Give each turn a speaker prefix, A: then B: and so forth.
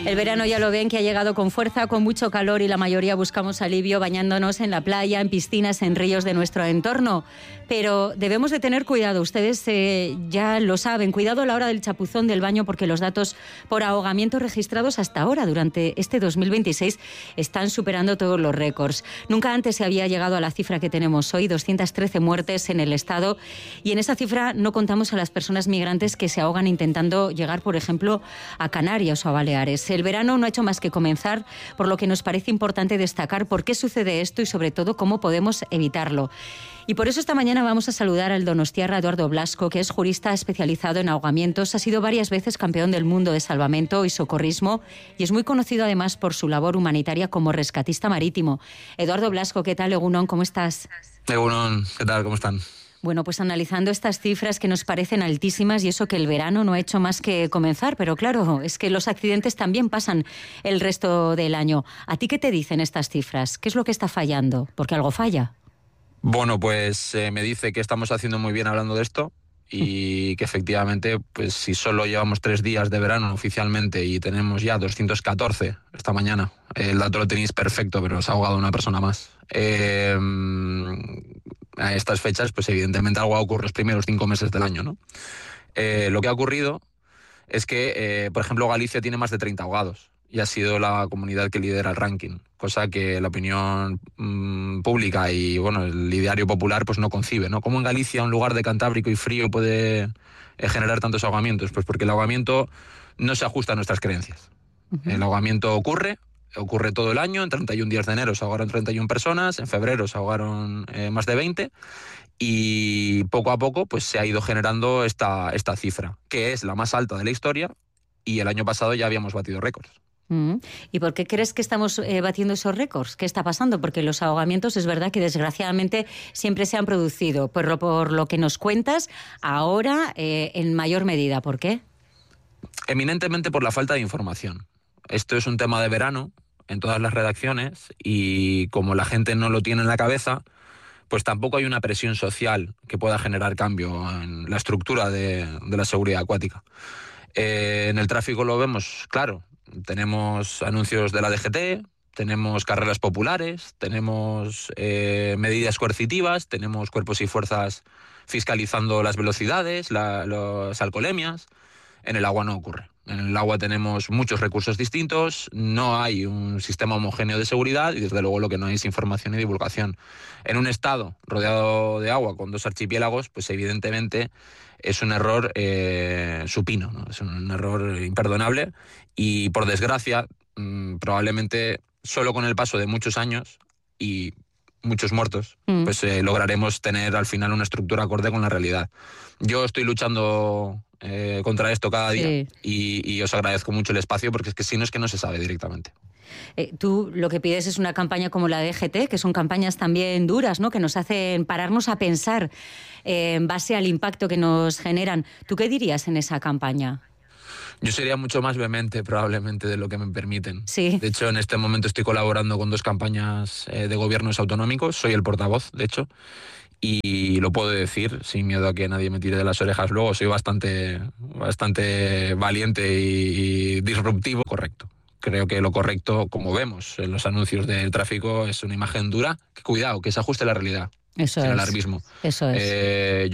A: El verano ya lo ven que ha llegado con fuerza, con mucho calor y la mayoría buscamos alivio bañándonos en la playa, en piscinas, en ríos de nuestro entorno. Pero debemos de tener cuidado, ustedes ya lo saben, cuidado a la hora del chapuzón del baño porque los datos por ahogamiento registrados hasta ahora durante este 2026 están superando todos los récords. Nunca antes se había llegado a la cifra que tenemos hoy, 213 muertes en el estado, y en esa cifra no contamos a las personas migrantes que se ahogan intentando llegar, por ejemplo, a Canarias o a Baleares. El verano no ha hecho más que comenzar, por lo que nos parece importante destacar por qué sucede esto y sobre todo cómo podemos evitarlo. Y por eso esta mañana vamos a saludar al donostiarra Eduardo Blasco, que es jurista especializado en ahogamientos, ha sido varias veces campeón del mundo de salvamento y socorrismo y es muy conocido además por su labor humanitaria como rescatista marítimo. Eduardo Blasco, ¿qué tal, Egunon? ¿Cómo estás?
B: Egunon, ¿qué tal? ¿Cómo están?
A: Bueno, pues analizando estas cifras que nos parecen altísimas y eso que el verano no ha hecho más que comenzar, pero claro, es que los accidentes también pasan el resto del año. ¿A ti qué te dicen estas cifras? ¿Qué es lo que está fallando? Porque algo falla.
B: Bueno, pues me dice que estamos haciendo muy bien hablando de esto y que efectivamente, pues si solo llevamos 3 días de verano oficialmente y tenemos ya 214 esta mañana, el dato lo tenéis perfecto, pero se ha ahogado una persona más. A estas fechas, pues evidentemente algo ha ocurrido los primeros 5 meses del año, ¿no? Lo que ha ocurrido es que, por ejemplo, Galicia tiene más de 30 ahogados y ha sido la comunidad que lidera el ranking, cosa que la opinión pública y bueno, el ideario popular pues no concibe, ¿no? ¿Cómo en Galicia, un lugar de Cantábrico y frío, puede generar tantos ahogamientos? Pues porque el ahogamiento no se ajusta a nuestras creencias. El ahogamiento ocurre todo el año. En 31 días de enero se ahogaron 31 personas, en febrero se ahogaron más de 20 y poco a poco pues se ha ido generando esta cifra, que es la más alta de la historia y el año pasado ya habíamos batido récords.
A: ¿Y por qué crees que estamos batiendo esos récords? ¿Qué está pasando? Porque los ahogamientos es verdad que desgraciadamente siempre se han producido, por lo que nos cuentas, ahora en mayor medida. ¿Por qué?
B: Eminentemente por la falta de información. Esto es un tema de verano en todas las redacciones y como la gente no lo tiene en la cabeza, pues tampoco hay una presión social que pueda generar cambio en la estructura de la seguridad acuática. En el tráfico lo vemos claro. Tenemos anuncios de la DGT, tenemos carreras populares, tenemos medidas coercitivas, tenemos cuerpos y fuerzas fiscalizando las velocidades, las alcoholemias. En el agua no ocurre. En el agua tenemos muchos recursos distintos, no hay un sistema homogéneo de seguridad y desde luego lo que no hay es información y divulgación. En un estado rodeado de agua con 2 archipiélagos, pues evidentemente es un error supino, ¿no? Es un error imperdonable y por desgracia probablemente solo con el paso de muchos años y muchos muertos, pues lograremos tener al final una estructura acorde con la realidad. Yo estoy luchando contra esto cada día y os agradezco mucho el espacio porque es que si no es que no se sabe directamente.
A: Tú lo que pides es una campaña como la DGT, que son campañas también duras, ¿no? Que nos hacen pararnos a pensar en base al impacto que nos generan. ¿Tú qué dirías en esa campaña?
B: Yo sería mucho más vehemente probablemente de lo que me permiten.
A: Sí.
B: De hecho, en este momento estoy colaborando con 2 campañas de gobiernos autonómicos. Soy el portavoz, de hecho, y lo puedo decir sin miedo a que nadie me tire de las orejas luego. Soy bastante valiente y disruptivo. Correcto. Creo que lo correcto, como vemos en los anuncios del tráfico, es una imagen dura. Que cuidado, que se ajuste a la realidad.
A: Eso
B: sin
A: es.
B: alarmismo.
A: Eso es.